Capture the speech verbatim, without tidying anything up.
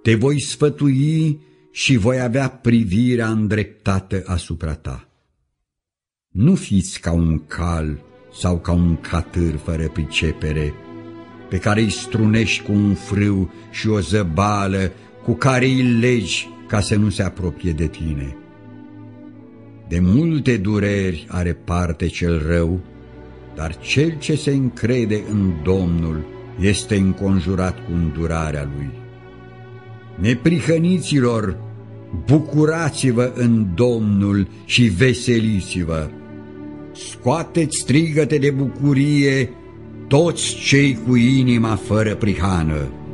te voi sfătui și voi avea privirea îndreptată asupra ta. Nu fiți ca un cal sau ca un catâr fără pricepere, pe care îi strunești cu un frâu și o zăbală, cu care îi legi ca să nu se apropie de tine. De multe dureri are parte cel rău, dar cel ce se încrede în Domnul este înconjurat cu îndurarea lui. Neprihăniților, bucurați-vă în Domnul și veseliți-vă. Scoateți strigăte de bucurie toți cei cu inima fără prihană.